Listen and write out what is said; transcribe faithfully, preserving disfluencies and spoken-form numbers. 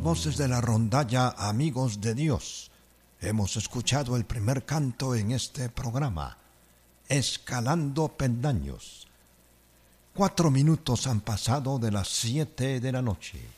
voces de la rondalla Amigos de Dios. Hemos escuchado el primer canto en este programa, Escalando Peldaños. Cuatro minutos han pasado de las siete de la noche.